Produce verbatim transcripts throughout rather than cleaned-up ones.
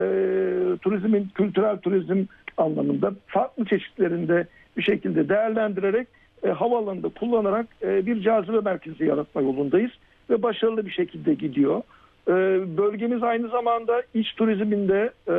e, turizmin, kültürel turizm anlamında farklı çeşitlerinde bir şekilde değerlendirerek e, havaalanında kullanarak e, bir cazibe merkezi yaratma yolundayız ve başarılı bir şekilde gidiyor. E, bölgemiz aynı zamanda iç turizminde e,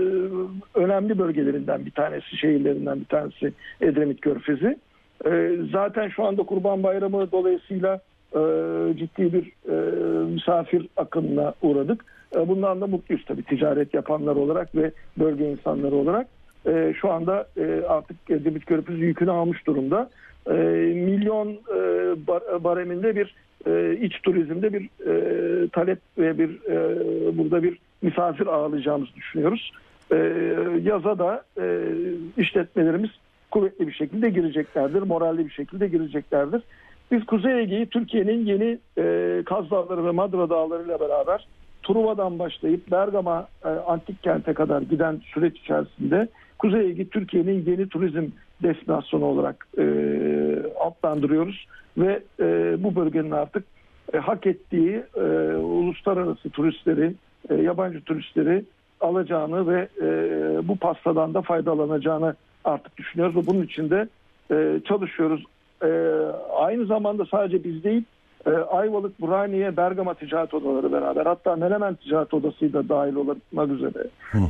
önemli bölgelerinden bir tanesi, şehirlerinden bir tanesi Edremit Körfezi. E, zaten şu anda Kurban Bayramı dolayısıyla e, ciddi bir e, misafir akınına uğradık. E, bundan da mutluyuz tabii ticaret yapanlar olarak ve bölge insanları olarak. E, şu anda e, artık Edremit Körfezi yükünü almış durumda. E, milyon e, bar, bareminde bir e, iç turizmde bir e, talep ve bir e, burada bir misafir ağırlayacağımızı düşünüyoruz. E, yaza da e, işletmelerimiz kuvvetli bir şekilde gireceklerdir, moralli bir şekilde gireceklerdir. Biz Kuzey Ege'yi Türkiye'nin yeni e, Kaz Dağları ve Madra Dağları ile beraber Truva'dan başlayıp Bergama e, antik kente kadar giden süreç içerisinde Kuzey Ege Türkiye'nin yeni turizm destinasyonu olarak e, adlandırıyoruz ve e, bu bölgenin artık e, hak ettiği e, uluslararası turistleri, e, yabancı turistleri alacağını ve e, bu pastadan da faydalanacağını artık düşünüyoruz ve bunun için de e, çalışıyoruz. E, aynı zamanda sadece biz değil, e, Ayvalık, Burhaniye, Bergama ticaret odaları beraber, hatta Menemen ticaret odası da dahil olmak üzere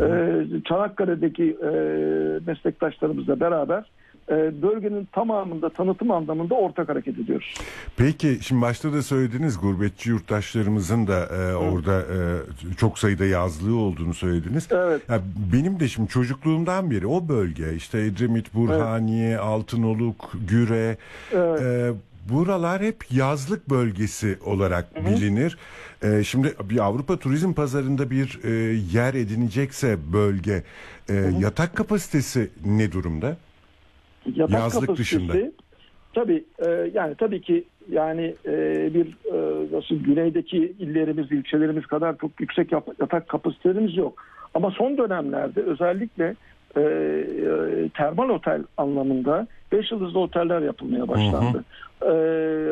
e, Çanakkale'deki e, meslektaşlarımızla beraber e, bölgenin tamamında tanıtım anlamında ortak hareket ediyoruz. Peki şimdi başta da söylediniz, gurbetçi yurttaşlarımızın da e, orada e, çok sayıda yazlığı olduğunu söylediniz. Evet. Ya benim de şimdi çocukluğumdan beri o bölge işte Edremit, Burhaniye, evet. Altınoluk, Güre, evet. e, buralar hep yazlık bölgesi olarak Hı-hı. bilinir. E, şimdi bir Avrupa turizm pazarında bir e, yer edinecekse bölge, e, yatak kapasitesi ne durumda? Yatak yazlık kapasitesi, dışında. Tabii e, yani tabii ki yani e, bir e, nasıl güneydeki illerimiz, ilçelerimiz kadar çok yüksek yatak kapasitelerimiz yok. Ama son dönemlerde özellikle e, e, termal otel anlamında beş yıldızlı oteller yapılmaya başlandı. Hı hı. E,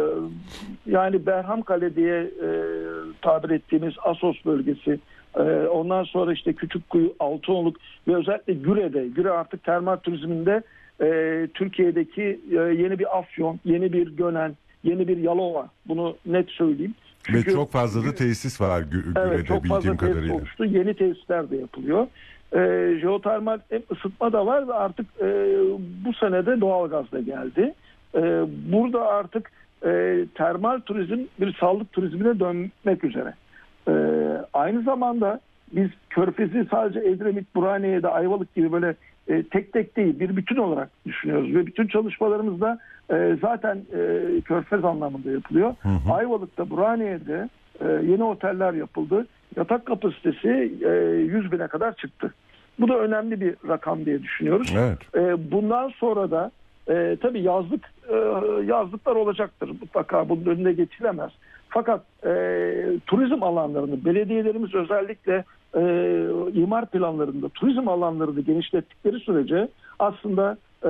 yani Berhamkale diye e, tabir ettiğimiz Assos bölgesi, e, ondan sonra işte Küçükkuyu, Altınoluk ve özellikle Güre'de, Güre artık termal turizminde e, Türkiye'deki e, yeni bir Afyon, yeni bir Gönen, yeni bir Yalova, bunu net söyleyeyim. Çünkü, ve çok fazla da tesis var Güre'de, evet, çok bildiğim fazla kadarıyla. Tesis oluştu. Yeni tesisler de yapılıyor. E, jeotermal hem ısıtma da var ve artık e, bu senede doğalgaz da geldi. E, burada artık e, termal turizm bir sağlık turizmine dönmek üzere. E, aynı zamanda biz Körfez'i sadece Edremit, Burhaniye'de, Ayvalık gibi böyle e, tek tek değil bir bütün olarak düşünüyoruz ve bütün çalışmalarımızda e, zaten e, Körfez anlamında yapılıyor. Hı hı. Ayvalık'ta, Burhaniye'de e, yeni oteller yapıldı. Yatak kapasitesi e, yüz bine kadar çıktı. Bu da önemli bir rakam diye düşünüyoruz. Evet. E, bundan sonra da e, tabii yazlık e, yazlıklar olacaktır. Mutlaka bunun önüne geçilemez. Fakat e, turizm alanlarını belediyelerimiz özellikle e, imar planlarında turizm alanlarını genişlettikleri sürece aslında e,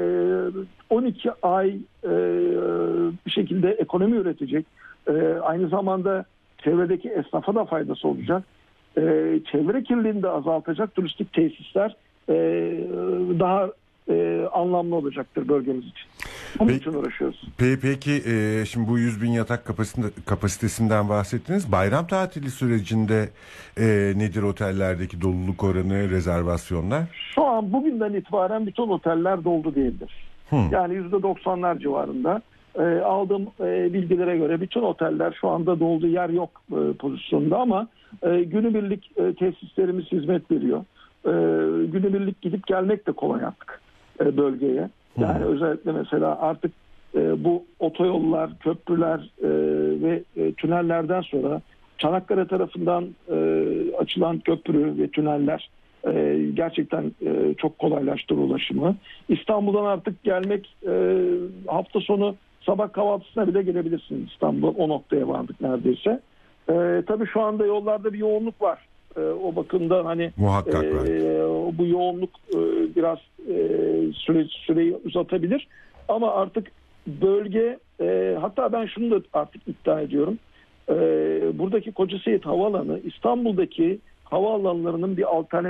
on iki ay e, bir şekilde ekonomi üretecek. E, aynı zamanda çevredeki esnafa da faydası olacak. E, çevre kirliliğini de azaltacak turistik tesisler e, daha e, anlamlı olacaktır bölgemiz için. Bunun peki, için uğraşıyoruz. Peki, peki e, şimdi bu yüz bin yatak kapasitesinden bahsettiniz. Bayram tatili sürecinde e, nedir otellerdeki doluluk oranı, rezervasyonlar? Şu an bugünden itibaren bütün oteller doldu diyebilir. Hmm. Yani yüzde doksanlar civarında. E, aldığım e, bilgilere göre bütün oteller şu anda doldu, yer yok e, pozisyonda ama e, günübirlik e, tesislerimiz hizmet veriyor. E, günübirlik gidip gelmek de kolay artık e, bölgeye. Yani hmm. özellikle mesela artık e, bu otoyollar, köprüler e, ve e, tünellerden sonra Çanakkale tarafından e, açılan köprü ve tüneller e, gerçekten e, çok kolaylaştırır ulaşımı. İstanbul'dan artık gelmek e, hafta sonu sabah kahvaltısına bile gelebilirsiniz İstanbul'dan. O noktaya vardık neredeyse. E, tabii şu anda yollarda bir yoğunluk var. E, o bakımdan hani muhakkak e, var. Bu yoğunluk e, biraz e, süre, süreyi uzatabilir. Ama artık bölge e, hatta ben şunu da artık iddia ediyorum. E, buradaki Koca Seyit Havaalanı İstanbul'daki havaalanlarının bir alternatif